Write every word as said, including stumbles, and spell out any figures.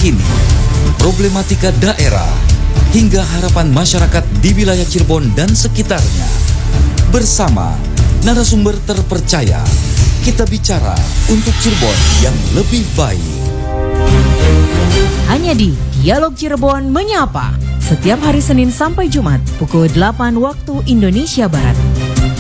terkini, problematika daerah, hingga harapan masyarakat di wilayah Cirebon dan sekitarnya. Bersama narasumber terpercaya, kita bicara untuk Cirebon yang lebih baik. Hanya di Dialog Cirebon Menyapa, setiap hari Senin sampai Jumat pukul delapan waktu Indonesia Barat.